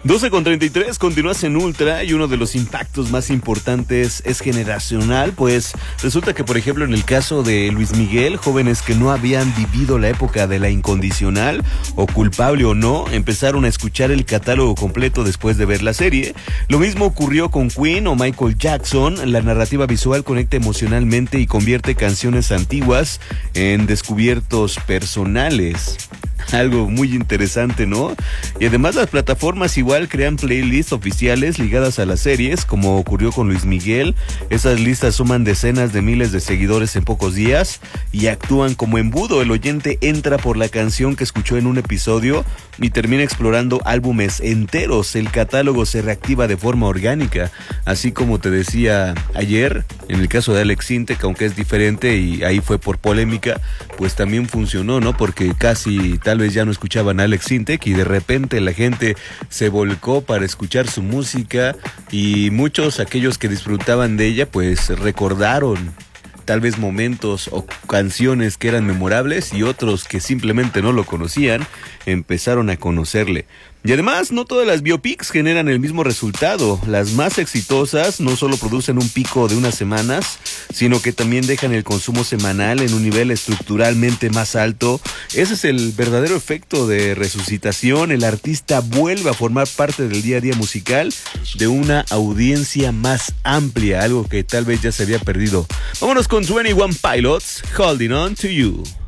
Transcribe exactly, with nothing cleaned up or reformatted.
doce con treinta y tres, continúas en Ultra y uno de los impactos más importantes es generacional, pues resulta que, por ejemplo, en el caso de Luis Miguel, jóvenes que no habían vivido la época de la incondicional, o culpable o no, empezaron a escuchar el catálogo completo después de ver la serie. Lo mismo ocurrió con Queen o Michael Jackson. La narrativa visual conecta emocionalmente y convierte canciones antiguas en descubiertos personales. Algo muy interesante, ¿no? Y además las plataformas igual crean playlists oficiales ligadas a las series, como ocurrió con Luis Miguel. Esas listas suman decenas de miles de seguidores en pocos días y actúan como embudo. El oyente entra por la canción que escuchó en un episodio y termina explorando álbumes enteros. El catálogo se reactiva de forma orgánica, así como te decía ayer, en el caso de Alex Sintek, aunque es diferente y ahí fue por polémica, pues también funcionó, ¿no? Porque casi tal vez ya no escuchaban a Alex Sintek y de repente la gente se volcó para escuchar su música y muchos, aquellos que disfrutaban de ella, pues recordaron tal vez momentos o canciones que eran memorables, y otros que simplemente no lo conocían empezaron a conocerle. Y además, no todas las biopics generan el mismo resultado. Las más exitosas no solo producen un pico de unas semanas, sino que también dejan el consumo semanal en un nivel estructuralmente más alto. Ese es el verdadero efecto de resucitación. El artista vuelve a formar parte del día a día musical de una audiencia más amplia, algo que tal vez ya se había perdido. Vámonos con veintiuno Pilots, Holding On To You.